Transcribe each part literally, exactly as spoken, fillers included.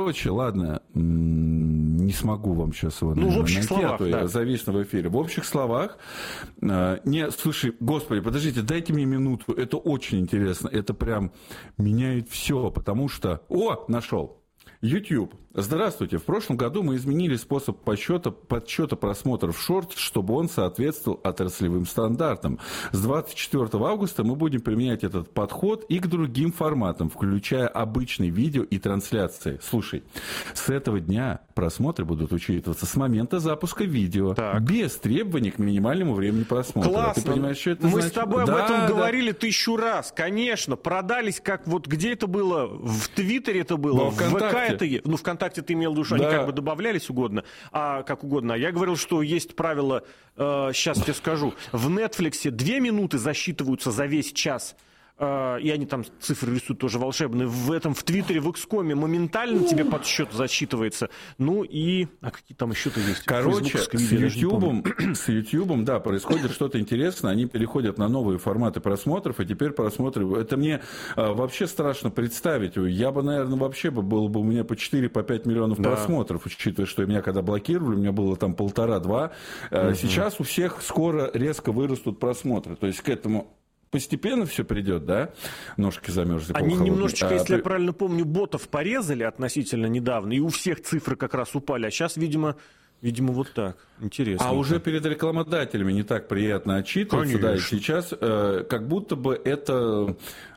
Короче, ладно, не смогу вам сейчас его, наверное, ну, в общих найти, словах, а то да. я зависну в эфире. В общих словах, не, слушай, господи, подождите, дайте мне минуту, это очень интересно, это прям меняет все, потому что... О, нашел! YouTube. Здравствуйте. В прошлом году мы изменили способ подсчета, подсчета просмотров шорт, чтобы он соответствовал отраслевым стандартам. С двадцать четвёртого августа мы будем применять этот подход и к другим форматам, включая обычные видео и трансляции. Слушай, с этого дня просмотры будут учитываться с момента запуска видео, так. без требований к минимальному времени просмотра. Классно. Ты понимаешь, что это мы значит? с тобой да, об этом да. говорили тысячу раз. Конечно, продались как вот где это было? В Твиттере это было, Во в ВК это... Ну, ВКонтакте ты имел в виду, что да. они как бы добавлялись угодно, а как угодно. А я говорил, что есть правило, э, сейчас тебе скажу, в Netflix две минуты засчитываются за весь час. И они там цифры рисуют тоже волшебные. В этом, в Твиттере, в Икскоме моментально тебе подсчет засчитывается. Ну и... А какие там еще-то есть? Короче, с Ютьюбом, с Ютьюбом, да, происходит что-то интересное. Они переходят на новые форматы просмотров, и теперь просмотры... Это мне а, вообще страшно представить. Я бы, наверное, вообще бы было бы у меня по четыре-пять по миллионов да. просмотров, учитывая, что меня когда блокировали, у меня было там полтора-два. Угу. Сейчас у всех скоро резко вырастут просмотры. То есть к этому... Постепенно все придет, да? Ножки замерзли. Они немножечко, а, если при... я правильно помню, ботов порезали относительно недавно, и у всех цифры как раз упали. А сейчас, видимо, видимо вот так. Интересно. А уже перед рекламодателями не так приятно отчитываться. Конечно. Да, и сейчас э, как будто бы это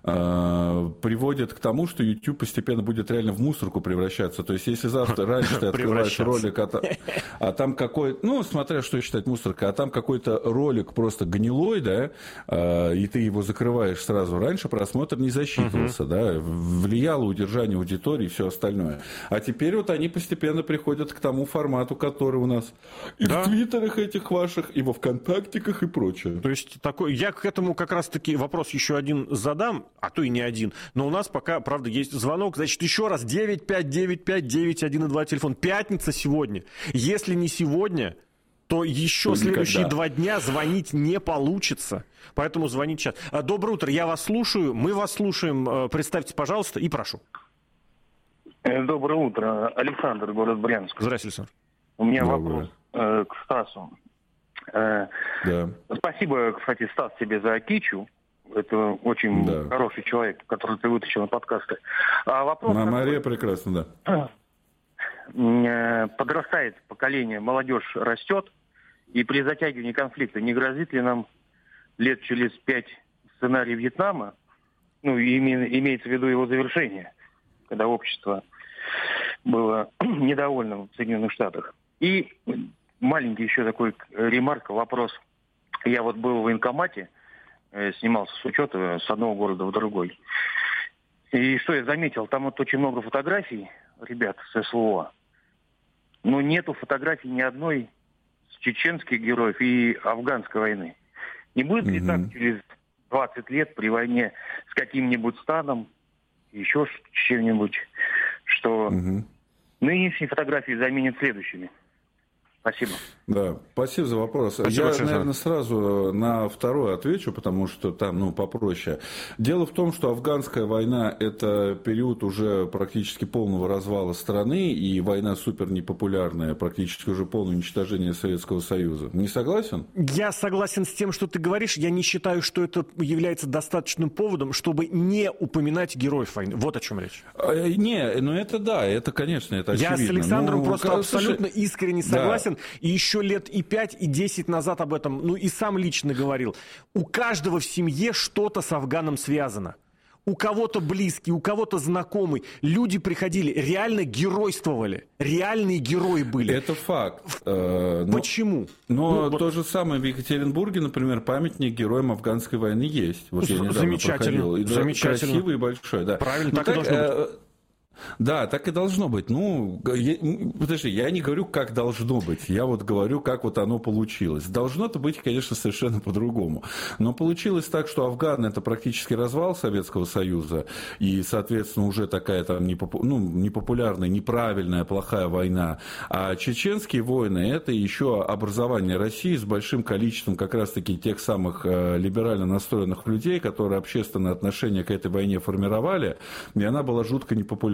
э, приводит к тому, что YouTube постепенно будет реально в мусорку превращаться. То есть, если завтра раньше ты открываешь ролик, а, а там какой... Ну, смотря что считать мусоркой, а там какой-то ролик просто гнилой, да, э, и ты его закрываешь сразу. Раньше просмотр не засчитывался, uh-huh. да, влияло удержание аудитории и все остальное. А теперь вот они постепенно приходят к тому формату, который у нас... Да. В твиттерах этих ваших, и во ВКонтактиках и прочее. То есть, такой, я к этому как раз-таки вопрос еще один задам, а то и не один. Но у нас пока, правда, есть звонок. Значит, еще раз, девять пять девять пять девять один два телефон. Пятница сегодня. Если не сегодня, то еще то следующие никогда. Два дня звонить не получится. Поэтому звонить сейчас. Доброе утро, я вас слушаю. Мы вас слушаем. Представьте, пожалуйста, и прошу. Доброе утро. Александр, город Брянск. Здравствуйте, Александр. У меня Доброе. вопрос э, к Стасу. Э, да. Спасибо, кстати, Стас, тебе за Кичу. Это очень да. хороший человек, который ты вытащил на подкасты. А вопрос... На Мария прекрасно, да. Э, подрастает поколение, молодежь растет, и при затягивании конфликта не грозит ли нам лет через пять сценарий Вьетнама, ну, име, имеется в виду его завершение, когда общество было недовольным в Соединенных Штатах. И маленький еще такой ремарк, вопрос. Я вот был в военкомате, э, снимался с учета с одного города в другой. И что я заметил, там вот очень много фотографий ребят с СВО, но нету фотографий ни одной с чеченских героев и афганской войны. Не будет ли mm-hmm. так через двадцать лет при войне с каким-нибудь станом, еще с чем-нибудь, что mm-hmm. нынешние фотографии заменят следующими? Спасибо. Да, спасибо за вопрос. Спасибо, Я, наверное, сразу на второй отвечу, потому что там, ну, попроще. Дело в том, что афганская война – это период уже практически полного развала страны, и война супер непопулярная, практически уже полное уничтожение Советского Союза. Не согласен? Я согласен с тем, что ты говоришь. Я не считаю, что это является достаточным поводом, чтобы не упоминать героев войны. Вот о чем речь. Не, ну это да, это, конечно, это очевидно. Я с Александром ну, просто кажется, абсолютно искренне согласен. Да. И еще лет и пять, и десять назад об этом, ну и сам лично говорил. У каждого в семье что-то с Афганом связано. У кого-то близкий, у кого-то знакомый. Люди приходили, реально геройствовали. Реальные герои были. Это факт. Почему? Но ну, то вот... же самое в Екатеринбурге, например, памятник героям афганской войны есть. Вот я недавно замечательно. проходил. И Замечательно. Красивый и большой. Да. Правильно, ну, так, так и должно быть. Да, так и должно быть. Ну, я, подожди, я не говорю, как должно быть. Я вот говорю, как вот оно получилось. Должно-то быть, конечно, совершенно по-другому. Но получилось так, что Афган – это практически развал Советского Союза. И, соответственно, уже такая там непопу- ну, непопулярная, неправильная, плохая война. А чеченские войны – это еще образование России с большим количеством как раз-таки тех самых э, либерально настроенных людей, которые общественное отношение к этой войне формировали. И она была жутко непопулярна.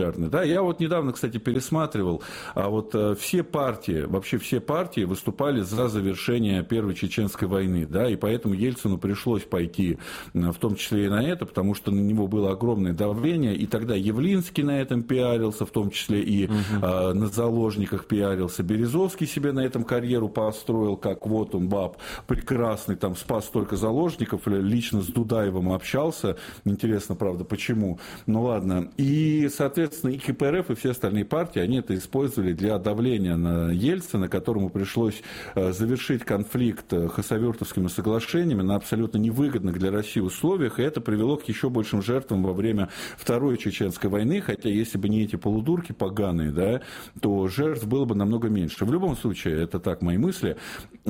популярны. Да? Я вот недавно, кстати, пересматривал, а вот все партии, вообще все партии выступали за завершение Первой Чеченской войны, да, и поэтому Ельцину пришлось пойти в том числе и на это, потому что на него было огромное давление, и тогда Явлинский на этом пиарился, в том числе и угу. а, на заложниках пиарился, Березовский себе на этом карьеру построил, как вот он, баб, прекрасный, там спас столько заложников, лично с Дудаевым общался, интересно, правда, почему, ну ладно, и, соответственно, и КПРФ, и все остальные партии, они это использовали для давления на Ельцина, которому пришлось завершить конфликт хасавюртовскими соглашениями на абсолютно невыгодных для России условиях, и это привело к еще большим жертвам во время Второй Чеченской войны, хотя если бы не эти полудурки поганые, да, то жертв было бы намного меньше. В любом случае, это так мои мысли.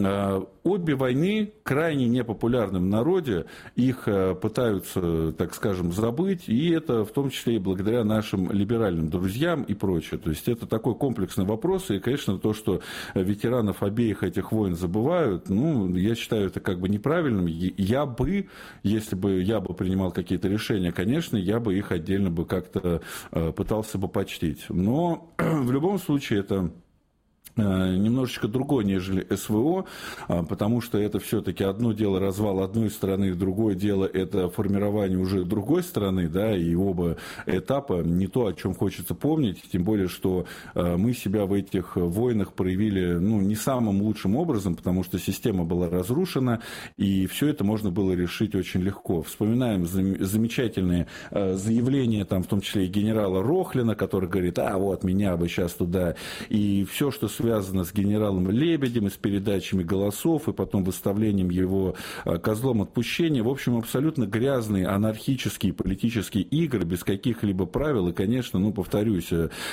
Обе войны крайне непопулярны в народе, их пытаются, так скажем, забыть, и это в том числе и благодаря нашим либеральным друзьям и прочее. То есть это такой комплексный вопрос, и, конечно, то, что ветеранов обеих этих войн забывают, ну, я считаю это как бы неправильным. Я бы, если бы я бы принимал какие-то решения, конечно, я бы их отдельно бы как-то пытался бы почтить. Но в любом случае это немножечко другое, нежели СВО, потому что это все-таки одно дело развал одной страны, другое дело это формирование уже другой страны, да, и оба этапа не то, о чем хочется помнить, тем более, что мы себя в этих войнах проявили, ну, не самым лучшим образом, потому что система была разрушена, и все это можно было решить очень легко. Вспоминаем замечательные заявления, там, в том числе и генерала Рохлина, который говорит, а вот меня бы сейчас туда, и все, что связано связано с генералом Лебедем и с передачами голосов, и потом выставлением его козлом отпущения. В общем, абсолютно грязные, анархические политические игры, без каких-либо правил. И, конечно, ну, повторюсь,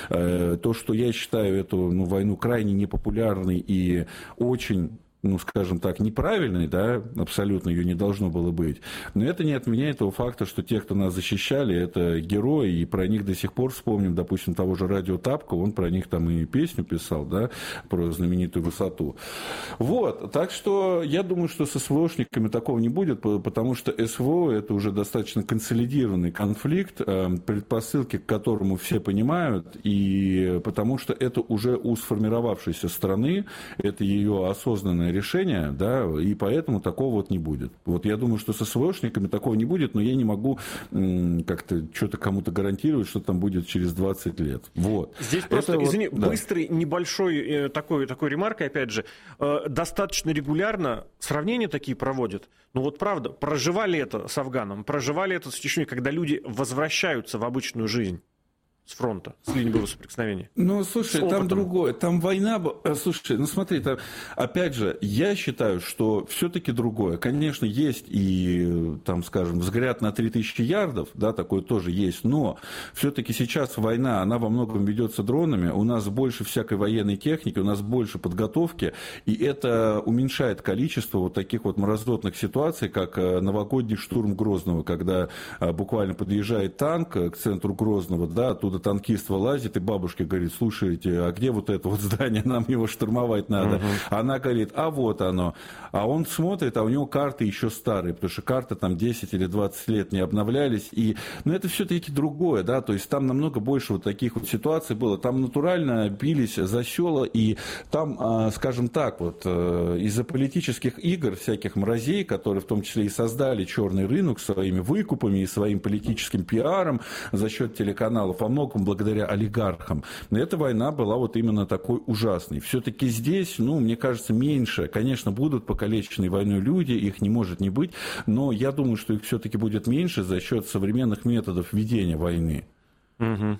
то, что я считаю эту ну, войну крайне непопулярной и очень... ну, скажем так, неправильной, да, абсолютно ее не должно было быть. Но это не отменяет того факта, что те, кто нас защищали, это герои, и про них до сих пор вспомним, допустим, того же Радио Тапка, он про них там и песню писал, да, про знаменитую высоту. Вот, так что я думаю, что с СВОшниками такого не будет, потому что СВО это уже достаточно консолидированный конфликт, предпосылки к которому все понимают, и потому что это уже у сформировавшейся страны, это ее осознанное решение, да, и поэтому такого вот не будет. Вот я думаю, что со СВОшниками такого не будет, но я не могу м, как-то что-то кому-то гарантировать, что там будет через двадцать лет. Вот. Здесь просто, это извини, вот, да. быстрый, небольшой э, такой, такой ремаркой, опять же, э, достаточно регулярно сравнения такие проводят. Ну вот правда, проживали это с Афганом, проживали это с Чечней, когда люди возвращаются в обычную жизнь. С фронта, с линии боевого соприкосновения. Ну, слушай, там другое, там война... Слушай, ну смотри, там, опять же, я считаю, что все-таки другое. Конечно, есть и, там, скажем, взгляд на три тысячи ярдов, да, такое тоже есть, но все-таки сейчас война, она во многом ведется дронами, у нас больше всякой военной техники, у нас больше подготовки, и это уменьшает количество вот таких вот мразотных ситуаций, как новогодний штурм Грозного, когда буквально подъезжает танк к центру Грозного, да, оттуда танкист вылазит, и бабушке говорит, слушайте, а где вот это вот здание, нам его штурмовать надо. Uh-huh. Она говорит, а вот оно. А он смотрит, а у него карты еще старые, потому что карты там десять или двадцать лет не обновлялись. И, ну, это все-таки другое, да, то есть там намного больше вот таких вот ситуаций было. Там натурально бились за села, и там, скажем так, вот из-за политических игр, всяких мразей, которые в том числе и создали черный рынок своими выкупами и своим политическим пиаром за счет телеканалов, во многом благодаря олигархам. Но эта война была вот именно такой ужасной. Все-таки здесь, ну, мне кажется, меньше. Конечно, будут покалеченные войной люди, их не может не быть, но я думаю, что их все-таки будет меньше за счет современных методов ведения войны. Угу.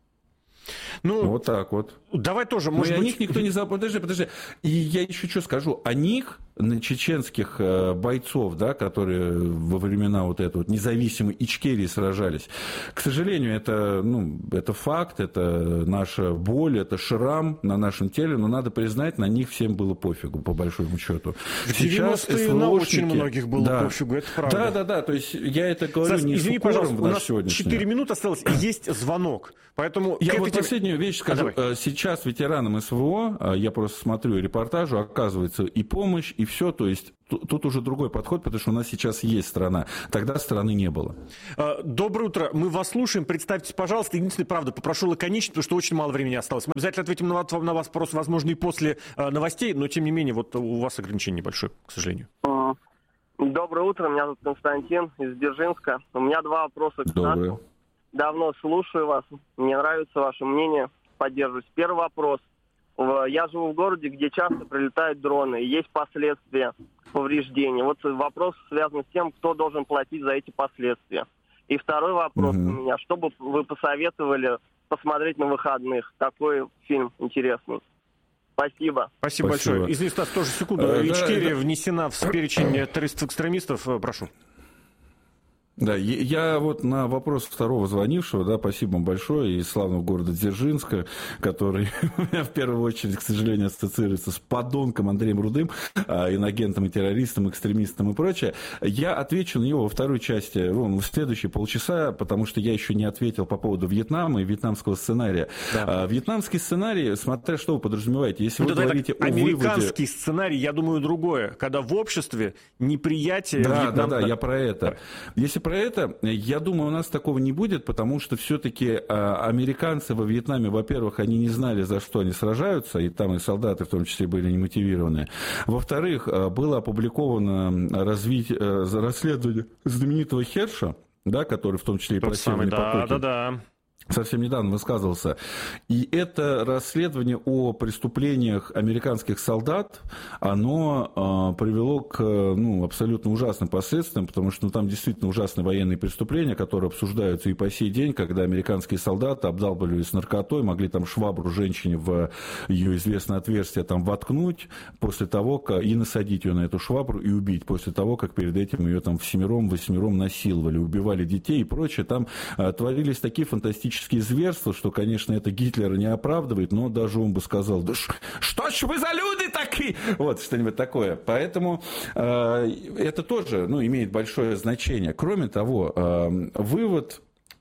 Ну, вот так вот. Давай тоже, может но быть... о них никто не забыл. Подожди, подожди. И я еще что скажу. О них, на чеченских бойцов, да, которые во времена вот этой вот независимой Ичкерии сражались, к сожалению, это, ну, это факт, это наша боль, это шрам на нашем теле, но надо признать, на них всем было пофигу, по большому счету. В девяностые на очень многих было да. пофигу, это правда. Да, да, да, то есть я это говорю Сас, не извини, с укором пожалуйста, в наш сегодняшний. четыре минуты осталось, и есть звонок. Поэтому я вот этой... последнюю вещь скажу. А, сейчас ветеранам СВО, я просто смотрю репортажи, оказывается и помощь, и и все. То есть тут уже другой подход, потому что у нас сейчас есть страна. Тогда страны не было. Доброе утро. Мы вас слушаем. Представьтесь, пожалуйста. Единственное, правда, попрошу лаконично, потому что очень мало времени осталось. Мы обязательно ответим на, на вас вопрос, возможно, и после новостей, но, тем не менее, вот у вас ограничение небольшое, к сожалению. Доброе утро. Меня зовут Константин из Дзержинска. У меня два вопроса к Доброе. Давно слушаю вас. Мне нравится ваше мнение. Поддерживаюсь. Первый вопрос. Я живу в городе, где часто прилетают дроны, и есть последствия повреждений. Вот вопрос связан с тем, кто должен платить за эти последствия. И второй вопрос угу. у меня. Что бы вы посоветовали посмотреть на выходных? Такой фильм интересный. Спасибо. Спасибо, Спасибо. большое. Извини, Стас, тоже секунду. А, Ичкерия да, внесена в перечень террористов-экстремистов. Прошу. Да, я вот на вопрос второго звонившего, да, спасибо вам большое, из славного города Дзержинска, который у меня в первую очередь, к сожалению, ассоциируется с подонком Андреем Рудым, инагентом и террористом, экстремистом и прочее. Я отвечу на него во второй части, ну, в следующие полчаса, потому что я еще не ответил по поводу Вьетнама и вьетнамского сценария. Да. Вьетнамский сценарий, смотря что вы подразумеваете, если ну, вы говорите так, о американский выводе... сценарий, я думаю, другое, когда в обществе неприятие да, Вьетнама... Да, да, да, я про это. Если про это, я думаю, у нас такого не будет, потому что все-таки а, американцы во Вьетнаме, во-первых, они не знали, за что они сражаются, и там и солдаты в том числе были немотивированы. Во-вторых, а, было опубликовано развитие, а, расследование знаменитого Херша, да, который в том числе и про Северный потоки. Да, да, да. Совсем недавно высказывался. И это расследование о преступлениях американских солдат, оно э, привело к ну, абсолютно ужасным последствиям, потому что ну, там действительно ужасные военные преступления, которые обсуждаются и по сей день, когда американские солдаты обдалбливались наркотой, могли там швабру женщине в ее известное отверстие там воткнуть после того, как, и насадить ее на эту швабру и убить, после того, как перед этим ее там всемиром, восьмером насиловали, убивали детей и прочее. Там э, творились такие фантастические зверства, что, конечно, это Гитлера не оправдывает, но даже он бы сказал, да ш, что ж вы за люди такие? Вот, что-нибудь такое. Поэтому э, это тоже ну, имеет большое значение. Кроме того, э, вывод...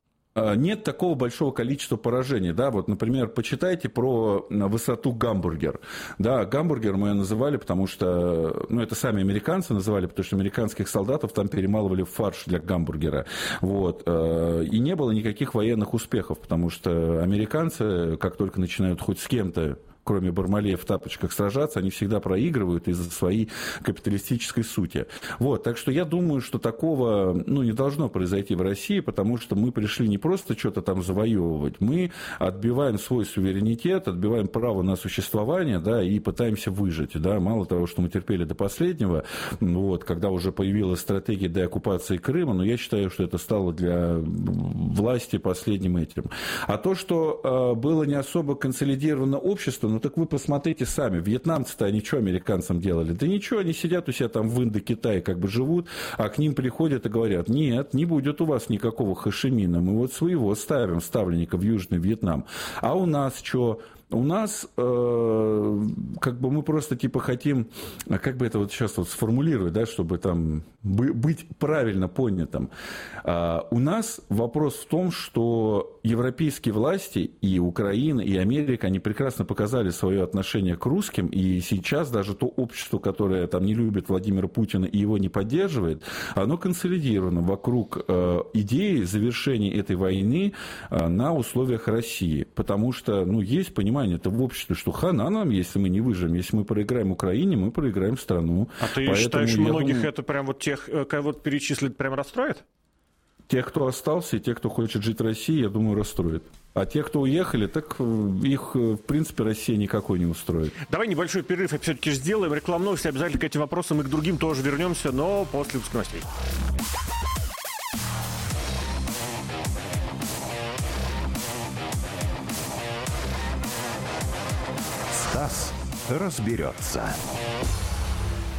Нет такого большого количества поражений. Да? Вот, например, почитайте про высоту Гамбургер. Да, Гамбургер мы ее называли, потому что... Ну, это сами американцы называли, потому что американских солдатов там перемалывали в фарш для гамбургера. Вот. И не было никаких военных успехов, потому что американцы, как только начинают хоть с кем-то, кроме Бармалея в тапочках сражаться, они всегда проигрывают из-за своей капиталистической сути. Вот, так что я думаю, что такого ну, не должно произойти в России, потому что мы пришли не просто что-то там завоевывать, мы отбиваем свой суверенитет, отбиваем право на существование, да, и пытаемся выжить. Да. Мало того, что мы терпели до последнего, вот, когда уже появилась стратегия деоккупации Крыма, но я считаю, что это стало для власти последним этим. А то, что э, было не особо консолидировано общество, ну так вы посмотрите сами, вьетнамцы-то они что американцам делали? Да ничего, они сидят у себя там в Индокитае как бы живут, а к ним приходят и говорят, нет, не будет у вас никакого Хошимина, мы вот своего ставим, ставленника в Южный Вьетнам. А у нас что? У нас э, как бы мы просто типа хотим, как бы это вот сейчас вот сформулировать, да, чтобы там быть правильно понятым. А, у нас вопрос в том, что европейские власти и Украина, и Америка, они прекрасно показали свое отношение к русским, и сейчас даже то общество, которое там не любит Владимира Путина и его не поддерживает, оно консолидировано вокруг э, идеи завершения этой войны э, на условиях России, потому что, ну, есть понимание это в обществе, что хана нам, если мы не выживем, если мы проиграем Украине, мы проиграем страну. А ты Поэтому считаешь, многих думаю, это прям вот тех, кого перечислить, прям расстроит? Тех, кто остался, и тех, кто хочет жить в России, я думаю, расстроит. А те, кто уехали, так их, в принципе, Россия никакой не устроит. Давай небольшой перерыв и все-таки сделаем. Рекламную новость, обязательно к этим вопросам и к другим тоже вернемся, но после выпуска новостей. Стас разберется.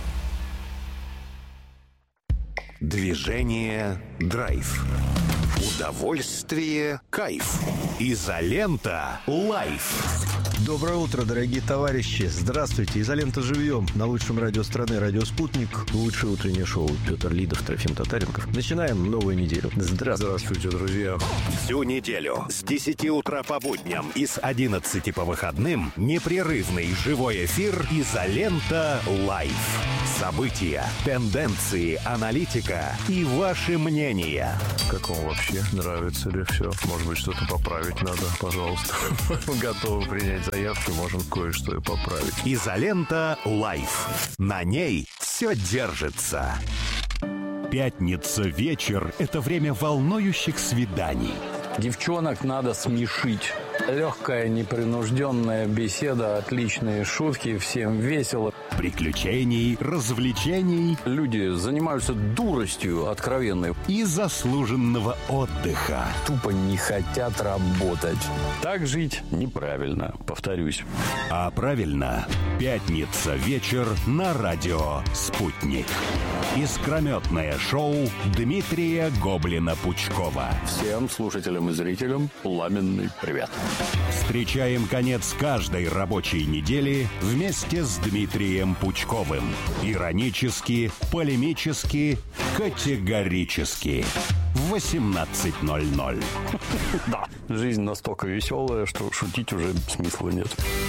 Движение «Драйв». Удовольствие, кайф. Изолента лайф. Доброе утро, дорогие товарищи. Здравствуйте. Изолента живьем. На лучшем радио страны, радио «Спутник». Лучшее утреннее шоу. Петр Лидов, Трофим Татаренков. Начинаем новую неделю. Здравствуйте. Здравствуйте, друзья. Всю неделю с десяти утра по будням и с одиннадцати по выходным непрерывный живой эфир «Изолента лайф». События, тенденции, аналитика и ваши мнения. Как вам вообще? Нравится ли все? Может быть, что-то поправить надо? Пожалуйста. Готовы принять заявки, можем кое-что и поправить. «Изолента лайф». На ней все держится. Пятница вечер – это время волнующих свиданий. Девчонок надо смешить. Легкая, непринужденная беседа, отличные шутки, всем весело. Приключений, развлечений. Люди занимаются дуростью откровенной. И заслуженного отдыха. Тупо не хотят работать. Так жить неправильно, повторюсь. А правильно, пятница вечер на радио «Спутник». Искрометное шоу Дмитрия Гоблина-Пучкова. Всем слушателям и зрителям пламенный привет. Встречаем конец каждой рабочей недели вместе с Дмитрием Пучковым. Иронически, полемически, категорически. В восемнадцать ноль ноль. Да, жизнь настолько веселая, что шутить уже смысла нет.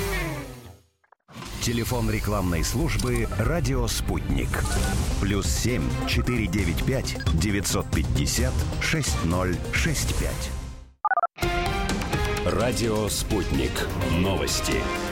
Телефон рекламной службы «Радио Спутник». Плюс семь четыре девять пять девятьсот пятьдесят шесть ноль шесть пять. Радио «Спутник». Новости.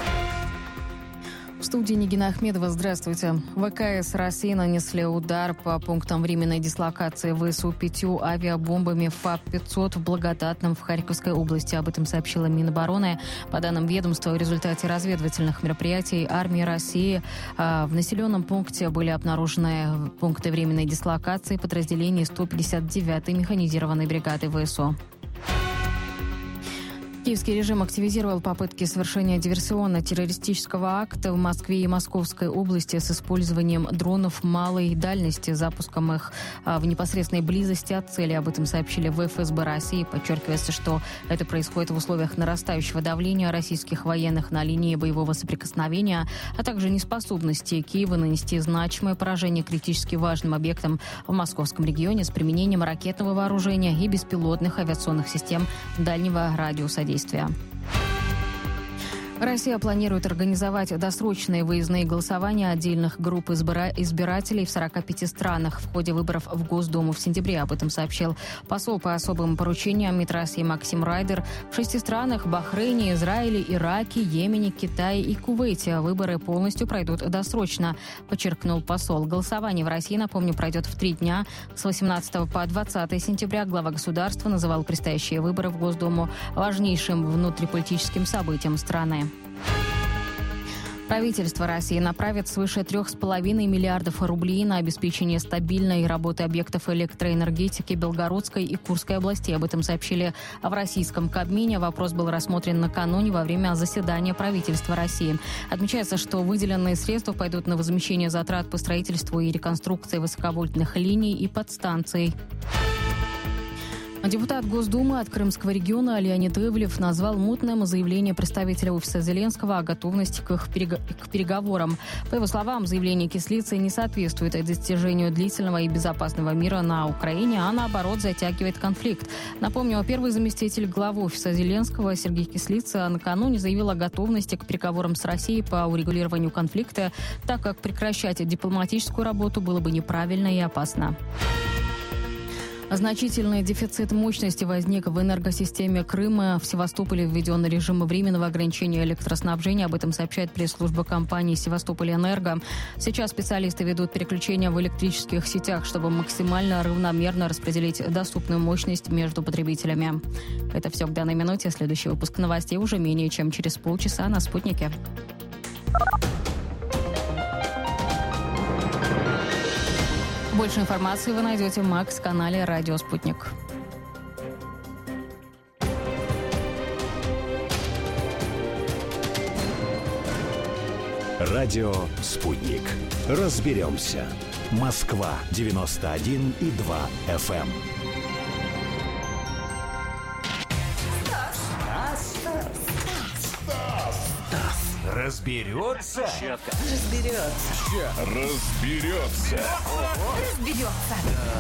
В студии Нигина Ахмедова. Здравствуйте. ВКС России нанесли удар по пунктам временной дислокации ВСУ пятью авиабомбами ФАП пятьсот в Благодатном в Харьковской области. Об этом сообщила Минобороны. По данным ведомства, в результате разведывательных мероприятий армии России в населенном пункте были обнаружены пункты временной дислокации подразделений сто пятьдесят девятой механизированной бригады ВСУ. Киевский режим активизировал попытки совершения диверсионно-террористического акта в Москве и Московской области с использованием дронов малой дальности, запуском их в непосредственной близости от цели. Об этом сообщили в эф эс бэ России. Подчеркивается, что это происходит в условиях нарастающего давления российских военных на линии боевого соприкосновения, а также неспособности Киева нанести значимое поражение критически важным объектам в московском регионе с применением ракетного вооружения и беспилотных авиационных систем дальнего радиуса действия. Россия планирует организовать досрочные выездные голосования отдельных групп избира- избирателей в сорока пяти странах в ходе выборов в Госдуму в сентябре. Об этом сообщил посол по особым поручениям МИД России Максим Райдер. В шести странах – Бахрейне, Израиле, Ираке, Йемене, Китае и Кувейте выборы полностью пройдут досрочно, подчеркнул посол. Голосование в России, напомню, пройдет в три дня. С восемнадцатого по двадцатое сентября глава государства называл предстоящие выборы в Госдуму важнейшим внутриполитическим событием страны. Правительство России направит свыше трех с половиной миллиардов рублей на обеспечение стабильной работы объектов электроэнергетики Белгородской и Курской областей. Об этом сообщили в российском Кабмине. Вопрос был рассмотрен накануне во время заседания правительства России. Отмечается, что выделенные средства пойдут на возмещение затрат по строительству и реконструкции высоковольтных линий и подстанций. Депутат Госдумы от Крымского региона Леонид Ивлев назвал мутным заявление представителя офиса Зеленского о готовности к, их перег... к переговорам. По его словам, заявление Кислицы не соответствует достижению длительного и безопасного мира на Украине, а наоборот затягивает конфликт. Напомню, первый заместитель главы офиса Зеленского Сергей Кислица накануне заявил о готовности к переговорам с Россией по урегулированию конфликта, так как прекращать дипломатическую работу было бы неправильно и опасно. Значительный дефицит мощности возник в энергосистеме Крыма. В Севастополе введен режим временного ограничения электроснабжения. Об этом сообщает пресс-служба компании «Севастополь-Энерго». Сейчас специалисты ведут переключение в электрических сетях, чтобы максимально равномерно распределить доступную мощность между потребителями. Это все к данной минуте. Следующий выпуск новостей уже менее чем через полчаса на «Спутнике». Больше информации вы найдете в Макс-канале «Радио Спутник». Радио «Спутник». Разберемся. Москва девяносто один и два эф эм. Разберется? Разберется. Разберется. Разберется.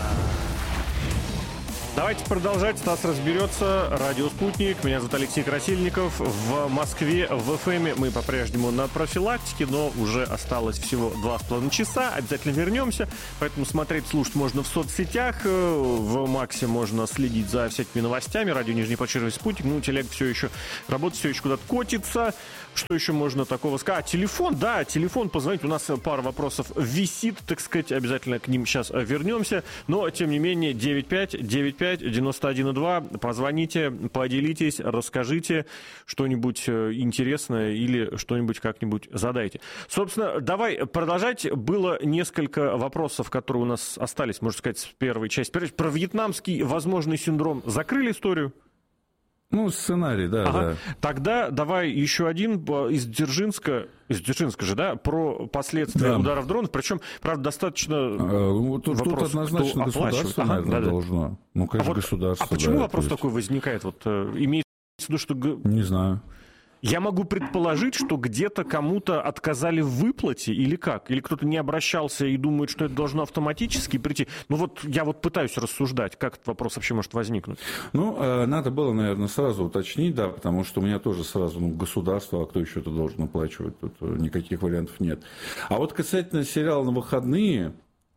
Давайте продолжать. Стас разберется. Радио «Спутник». Меня зовут Алексей Красильников. В Москве, в эф эм мы по-прежнему на профилактике, но уже осталось всего два с половиной часа. Обязательно вернемся. Поэтому смотреть, слушать можно в соцсетях. В Максе можно следить за всякими новостями. Радио «Нижний подчеркивание Спутник». Ну, телег все еще работает, все еще куда-то котится. Что еще можно такого сказать? А, телефон, да, телефон, позвонить. У нас пара вопросов висит, так сказать. Обязательно к ним сейчас вернемся. Но, тем не менее, девять пять девять пять девяносто один два. Позвоните, поделитесь, расскажите что-нибудь интересное или что-нибудь как-нибудь задайте. Собственно, давай продолжать. Было несколько вопросов, которые у нас остались, можно сказать, с первой части. Про вьетнамский возможный синдром закрыли историю? Ну, сценарий, да, ага. да. Тогда давай еще один из Дзержинска, из Дзержинска же, да, про последствия да. ударов дронов, причем, правда, достаточно а, тут, вопрос, тут однозначно государство, ага, наверное, да, должно. Ну, конечно, а вот, государство. А почему да, вопрос есть... такой возникает? Вот, имеется в виду, что... Не знаю. Я могу предположить, что где-то кому-то отказали в выплате или как? Или кто-то не обращался и думает, что это должно автоматически прийти? Ну вот я вот пытаюсь рассуждать, как этот вопрос вообще может возникнуть. Ну, э, надо было, наверное, сразу уточнить, да, потому что у меня тоже сразу ну, государство, а кто еще это должен оплачивать? Тут никаких вариантов нет. А вот касательно сериала «На выходные»,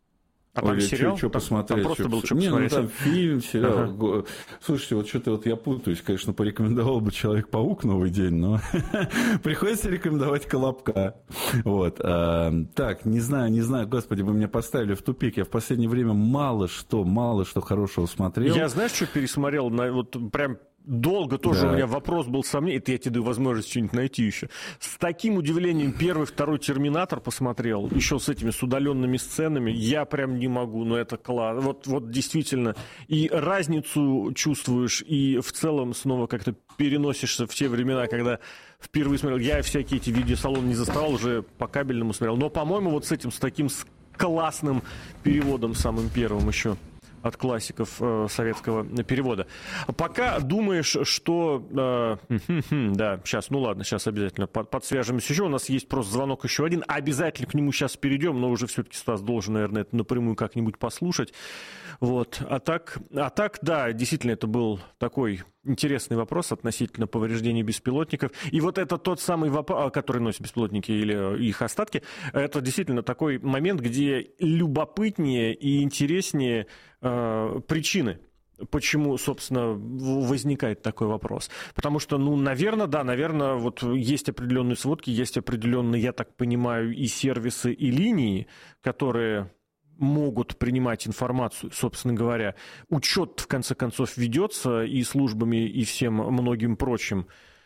а там Ой, сериал? Что, что там, посмотреть? там просто был что Не, посмотреть. Ну, там фильм, сериал. Ага. Слушайте, вот что-то вот я путаюсь. Конечно, порекомендовал бы «Человек-паук» новый день, но приходится рекомендовать «Колобка». Вот. А, так, не знаю, не знаю. Господи, вы меня поставили в тупик. Я в последнее время мало что, мало что хорошего смотрел. Я, знаешь, что пересмотрел? На, вот прям... Долго тоже да. у меня вопрос был сомнений. Это я тебе даю возможность что-нибудь найти еще. С таким удивлением первый, второй «Терминатор» посмотрел. Еще с этими, с удаленными сценами. Я прям не могу, но это класс. Вот, вот действительно. И разницу чувствуешь, и в целом снова как-то переносишься в те времена, когда впервые смотрел. Я всякие эти видеосалоны не заставал, уже по кабельному смотрел. Но, по-моему, вот с этим, с таким с классным переводом самым первым еще. От классиков э, советского перевода. Пока думаешь, что... Э, да, сейчас, ну ладно, сейчас обязательно под, подсвяжемся еще. У нас есть просто звонок еще один. Обязательно к нему сейчас перейдем, но уже все-таки Стас должен, наверное, это напрямую как-нибудь послушать. Вот. А так, а так, да, действительно, это был такой интересный вопрос относительно повреждений беспилотников. И вот это тот самый вопрос, который носят беспилотники или их остатки, это действительно такой момент, где любопытнее и интереснее э, причины, почему, собственно, возникает такой вопрос. Потому что, ну, наверное, да, наверное, вот есть определенные сводки, есть определенные, я так понимаю, и сервисы, и линии, которые... могут принимать информацию, собственно говоря. Учет, в конце концов, ведется и службами, и всем многим прочим.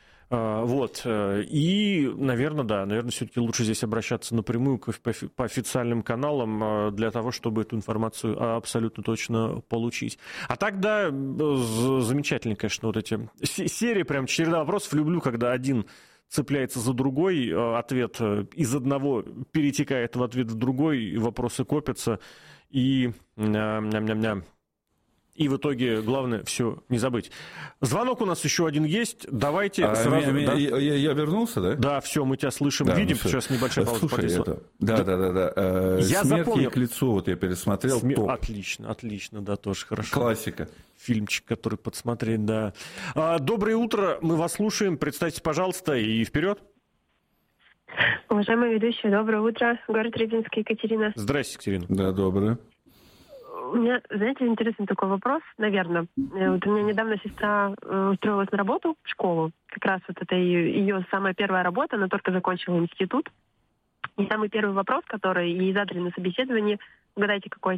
Вот. И, наверное, да, наверное, все-таки лучше здесь обращаться напрямую по официальным каналам для того, чтобы эту информацию абсолютно точно получить. А тогда замечательно, конечно, вот эти серии, прям череда вопросов. Люблю, когда один цепляется за другой, ответ из одного перетекает в ответ в другой, вопросы копятся, и, ням-ням-ням. И в итоге главное все не забыть. Звонок у нас еще один есть. Давайте а, сразу... Меня, да? я, я, я вернулся, да? Да, все, мы тебя слышим, да, видим. Ну, сейчас небольшая пауза. Слушай, это... Да, да, да. да. да. Я «Смерть запомнил. к лицу» вот я пересмотрел. Сме... Топ. Отлично, отлично, да, тоже хорошо. Классика. Фильмчик, который подсмотреть, да. А, доброе утро, мы вас слушаем. Представьтесь, пожалуйста, и вперед. Уважаемые ведущие, доброе утро. Город Рыбинск, Екатерина. Здрасте, Екатерина. Да, доброе. У меня, знаете, интересный такой вопрос, наверное. Вот у меня недавно сестра устроилась на работу в школу. Как раз вот это ее, ее самая первая работа, она только закончила институт. И самый первый вопрос, который ей задали на собеседовании, угадайте, какой?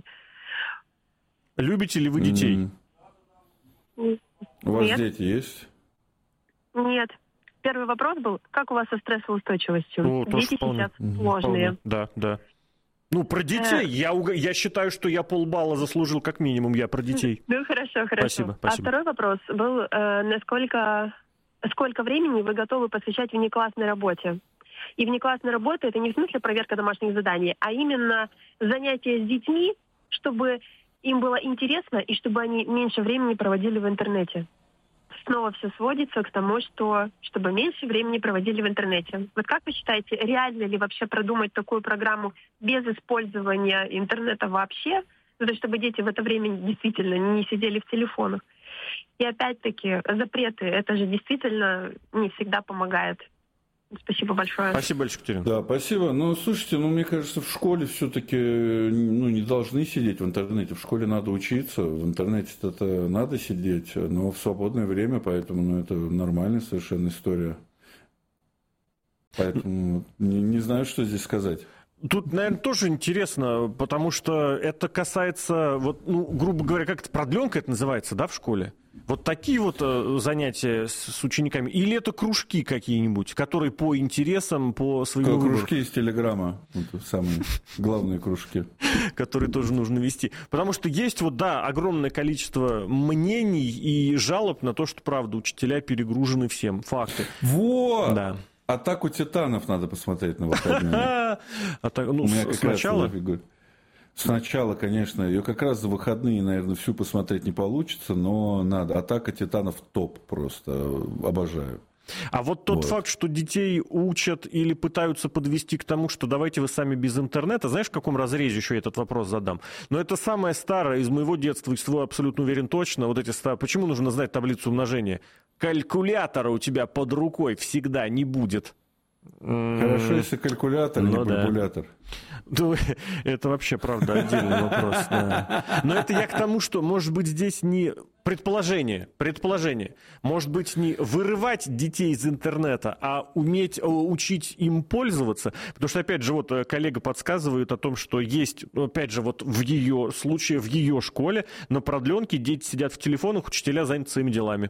Любите ли вы детей? Mm. У вас Нет. дети есть? Нет. Первый вопрос был, как у вас со стрессоустойчивостью? Ну, Дети сейчас сложные. Да, да. Ну, про детей. Я, я считаю, что я полбалла заслужил как минимум, я про детей. Ну, хорошо, хорошо. Спасибо, спасибо. А второй вопрос был, э, насколько, сколько времени вы готовы посвящать внеклассной работе? И внеклассная работа — это не в смысле проверка домашних заданий, а именно занятия с детьми, чтобы им было интересно и чтобы они меньше времени проводили в интернете. снова все сводится к тому, что чтобы меньше времени проводили в интернете. Вот как вы считаете, реально ли вообще продумать такую программу без использования интернета вообще, ну, то есть чтобы дети в это время действительно не сидели в телефонах? И опять-таки запреты, это же действительно не всегда помогает. Спасибо большое. Спасибо большое, Екатерина. Да, спасибо. Ну, слушайте, ну, мне кажется, в школе все-таки ну, не должны сидеть в интернете. В школе надо учиться, в интернете это надо сидеть, но в свободное время, поэтому ну, это нормальная совершенно история. Поэтому не, не знаю, что здесь сказать. Тут, наверное, тоже интересно, потому что это касается, вот, ну, грубо говоря, как это, продленка это называется, да, в школе? Вот такие вот э, занятия с, с учениками. Или это кружки какие-нибудь, которые по интересам, по своему выбору? Кружки из Телеграма, вот самые главные кружки. Которые тоже нужно вести. Потому что есть вот, да, огромное количество мнений и жалоб на то, что, правда, учителя перегружены всем. Факты. Вот! Да. «Атаку титанов» надо посмотреть на выходные. Ну, сначала... Сначала, конечно, ее как раз за выходные, наверное, всю посмотреть не получится, но надо. «Атака титанов» топ просто, обожаю. А вот тот вот. факт, что детей учат или пытаются подвести к тому, что давайте вы сами без интернета, знаешь, в каком разрезе еще я этот вопрос задам? Но это самое старое из моего детства, и свой абсолютно уверен точно, вот эти старые. Почему нужно знать таблицу умножения? Калькулятора у тебя под рукой всегда не будет. Хорошо, если калькулятор, ну, не бульбулятор. Да. Это вообще, правда, отдельный вопрос. Да. Но это я к тому, что, может быть, здесь не предположение, предположение. Может быть, не вырывать детей из интернета, а уметь учить им пользоваться. Потому что, опять же, вот коллега подсказывает о том, что есть, опять же, вот в ее случае, в ее школе на продленке дети сидят в телефонах, учителя заняты своими делами.